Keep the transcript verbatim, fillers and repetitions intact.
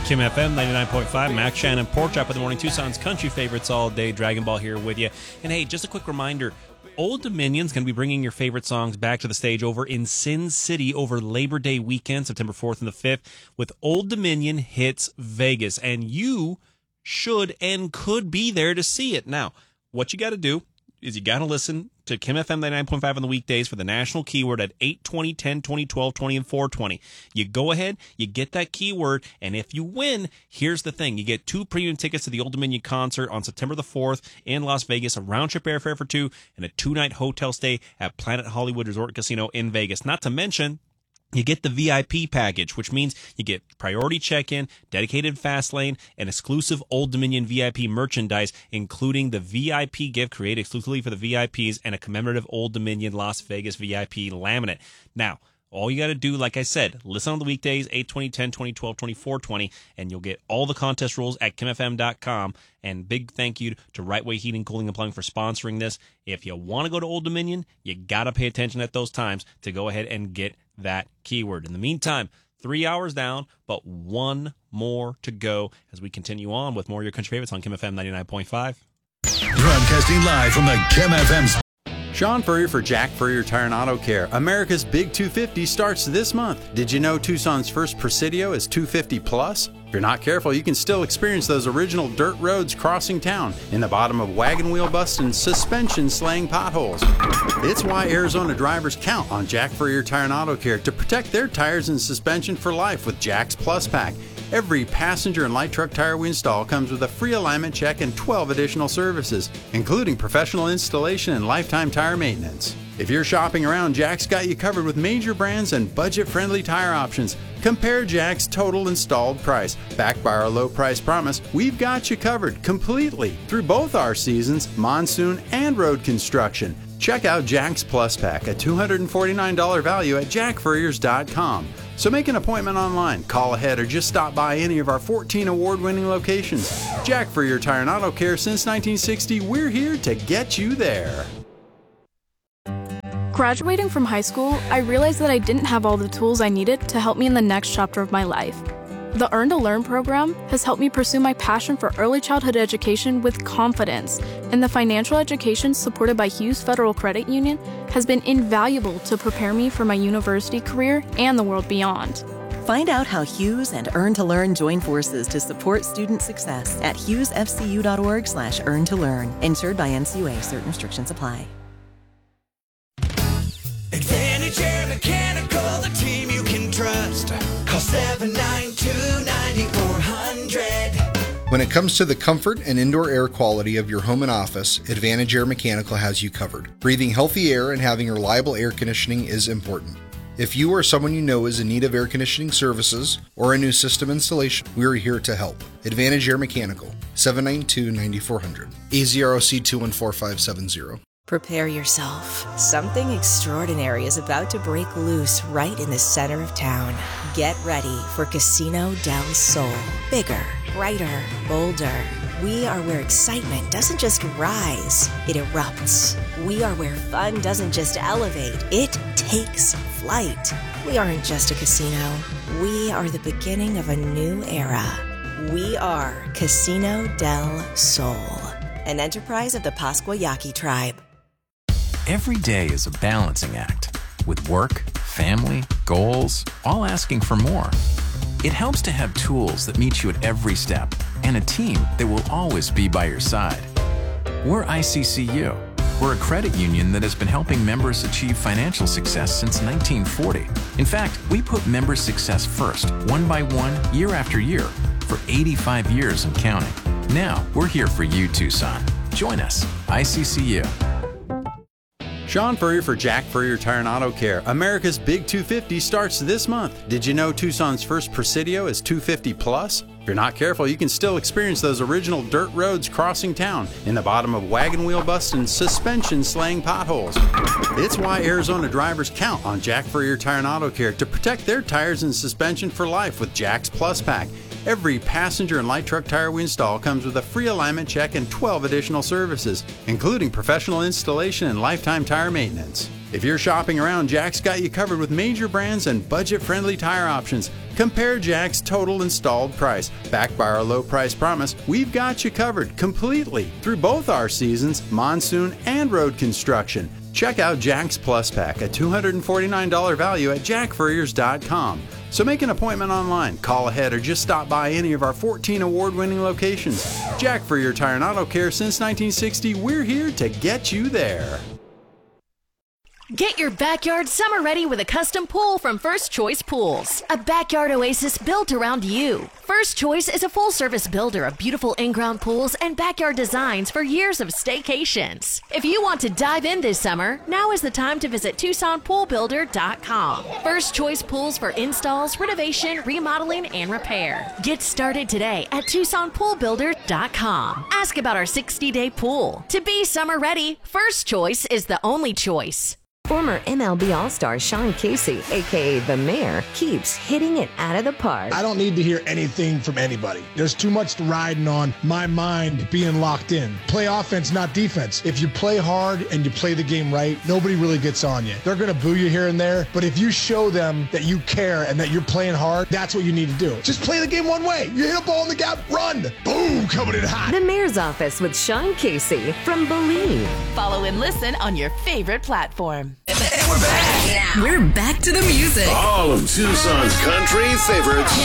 Kim F M ninety-nine point five, Max Shannon, Pork Chop of the Morning, Tucson's country favorites all day. Dragon Ball here with you. And hey, just a quick reminder, Old Dominion's going to be bringing your favorite songs back to the stage over in Sin City over Labor Day weekend, September fourth and the fifth, with Old Dominion Hits Vegas. And you should and could be there to see it. Now, what you got to do is you got to listen to Kim F M ninety-nine point five on the weekdays for the national keyword at eight, twenty, ten, twenty, twelve, twenty, and four twenty. You go ahead, you get that keyword, and if you win, here's the thing. You get two premium tickets to the Old Dominion concert on September the fourth in Las Vegas, a round-trip airfare for two, and a two-night hotel stay at Planet Hollywood Resort Casino in Vegas. Not to mention, you get the V I P package, which means you get priority check-in, dedicated fast lane, and exclusive Old Dominion V I P merchandise, including the V I P gift created exclusively for the V I Ps and a commemorative Old Dominion Las Vegas V I P laminate. Now, all you got to do, like I said, listen on the weekdays, eight, twenty, ten, twenty, twelve, twenty, four twenty, and you'll get all the contest rules at kim f m dot com. And big thank you to Right Way Heating, Cooling, and Plumbing for sponsoring this. If you want to go to Old Dominion, you got to pay attention at those times to go ahead and get that keyword. In the meantime, three hours down, but one more to go as we continue on with more of your country favorites on Kim F M ninety-nine point five. Broadcasting live from the Kim F M. Sean Furrier for Jack Furrier Tire and Auto Care. America's Big two fifty starts this month. Did you know Tucson's first Presidio is two fifty plus? If you're not careful, you can still experience those original dirt roads crossing town in the bottom of wagon wheel busts and suspension slaying potholes. It's why Arizona drivers count on Jack Furrier Tire and Auto Care to protect their tires and suspension for life with Jack's Plus Pack. Every passenger and light truck tire we install comes with a free alignment check and twelve additional services, including professional installation and lifetime tire maintenance. If you're shopping around, Jack's got you covered with major brands and budget-friendly tire options. Compare Jack's total installed price. Backed by our low price promise, we've got you covered completely through both our seasons, monsoon and road construction. Check out Jack's Plus Pack, a two hundred forty-nine dollars value at jack furriers dot com. So make an appointment online, call ahead, or just stop by any of our fourteen award-winning locations. Jack Furrier Tire and Auto Care since nineteen sixty, we're here to get you there. Graduating from high school, I realized that I didn't have all the tools I needed to help me in the next chapter of my life. The Earn to Learn program has helped me pursue my passion for early childhood education with confidence, and the financial education supported by Hughes Federal Credit Union has been invaluable to prepare me for my university career and the world beyond. Find out how Hughes and Earn to Learn join forces to support student success at hughes f c u dot org slash earn to learn. Insured by N C U A. Certain restrictions apply. Advantage Air Mechanical, the team you can trust. Call seven nine two, nine four zero zero. When it comes to the comfort and indoor air quality of your home and office, Advantage Air Mechanical has you covered. Breathing healthy air and having reliable air conditioning is important. If you or someone you know is in need of air conditioning services or a new system installation, we are here to help. Advantage Air Mechanical, seven nine two, nine four zero zero, A Z R O C two one four five seven zero. Prepare yourself. Something extraordinary is about to break loose right in the center of town. Get ready for Casino del Sol. Bigger, brighter, bolder. We are where excitement doesn't just rise, it erupts. We are where fun doesn't just elevate, it takes flight. We aren't just a casino. We are the beginning of a new era. We are Casino del Sol, an enterprise of the Pascua Yaqui tribe. Every day is a balancing act, with work, family, goals, all asking for more. It helps to have tools that meet you at every step and a team that will always be by your side. We're I C C U. We're a credit union that has been helping members achieve financial success since nineteen forty. In fact, we put member success first, one by one, year after year, for eighty-five years and counting. Now, we're here for you, Tucson. Join us, I C C U. Sean Furrier for Jack Furrier Tire and Auto Care. America's Big two fifty starts this month. Did you know Tucson's first Presidio is two fifty plus? If you're not careful, you can still experience those original dirt roads crossing town in the bottom of wagon wheel busts and suspension slaying potholes. It's why Arizona drivers count on Jack Furrier Tire and Auto Care to protect their tires and suspension for life with Jack's Plus Pack. Every passenger and light truck tire we install comes with a free alignment check and twelve additional services, including professional installation and lifetime tire maintenance. If you're shopping around, Jack's got you covered with major brands and budget-friendly tire options. Compare Jack's total installed price. Backed by our low price promise, we've got you covered completely through both our seasons, monsoon and road construction. Check out Jack's Plus Pack, a two hundred forty-nine dollars value at jack furriers dot com. So make an appointment online, call ahead, or just stop by any of our fourteen award-winning locations. Jack Furrier Tire and Auto Care since nineteen sixty, we're here to get you there. Get your backyard summer ready with a custom pool from First Choice Pools. A backyard oasis built around you. First Choice is a full-service builder of beautiful in-ground pools and backyard designs for years of staycations. If you want to dive in this summer, now is the time to visit Tucson Pool Builder dot com. First Choice Pools for installs, renovation, remodeling, and repair. Get started today at Tucson Pool Builder dot com. Ask about our sixty-day pool. To be summer ready, First Choice is the only choice. Former M L B All-Star Sean Casey, a k a. The Mayor, keeps hitting it out of the park. I don't need to hear anything from anybody. There's too much riding on my mind being locked in. Play offense, not defense. If you play hard and you play the game right, nobody really gets on you. They're going to boo you here and there, but if you show them that you care and that you're playing hard, that's what you need to do. Just play the game one way. You hit a ball in the gap, run. Boom, coming in hot. The Mayor's Office with Sean Casey from Believe. Follow and listen on your favorite platform. And we're back. We're back to the music. All of Tucson's country favorites.